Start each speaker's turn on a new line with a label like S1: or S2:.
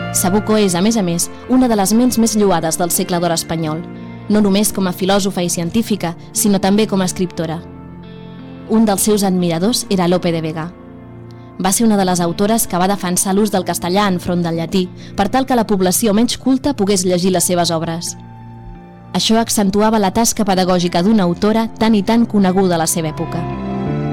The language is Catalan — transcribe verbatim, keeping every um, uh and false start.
S1: Sabuco és, a més a més, una de les ments més lloades del segle d'or espanyol, no només com a filòsofa i científica, sinó també com a escriptora. Un dels seus admiradors era Lope de Vega. Va ser una de les autores que va defensar l'ús del castellà enfront del llatí, per tal que la població menys culta pogués llegir les seves obres. Això accentuava la tasca pedagògica d'una autora tan i tan coneguda a la seva època.